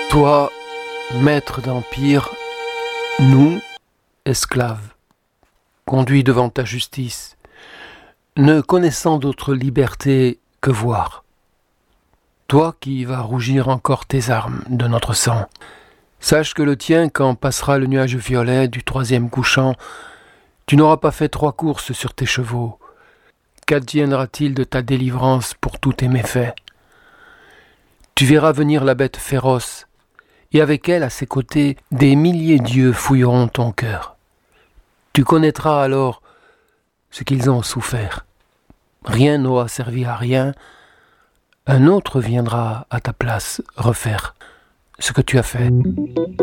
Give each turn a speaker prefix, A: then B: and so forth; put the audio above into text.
A: Toi, maître d'empire, nous, esclaves, conduits devant ta justice, ne connaissant d'autre liberté que voir. Toi qui vas rougir encore tes armes de notre sang, sache que le tien, quand passera le nuage violet du troisième couchant, tu n'auras pas fait 3 courses sur tes chevaux. Qu'adviendra-t-il de ta délivrance pour tous tes méfaits ? Tu verras venir la bête féroce, et avec elle, à ses côtés, des milliers d'yeux fouilleront ton cœur. Tu connaîtras alors ce qu'ils ont souffert. Rien n'aura servi à rien. Un autre viendra à ta place refaire ce que tu as fait.